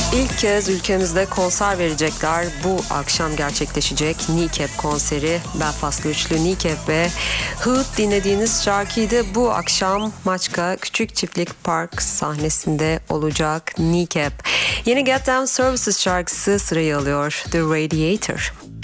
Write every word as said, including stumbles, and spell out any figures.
İlk kez ülkemizde konser verecekler. Bu akşam gerçekleşecek Kneecap konseri. Belfastlı üçlü Kneecap ve Hood dinlediğiniz şarkıydı. Bu akşam Maçka Küçük Çiftlik Park sahnesinde olacak Kneecap. Yeni Get Down Services şarkısı sırayı alıyor. The Radiator.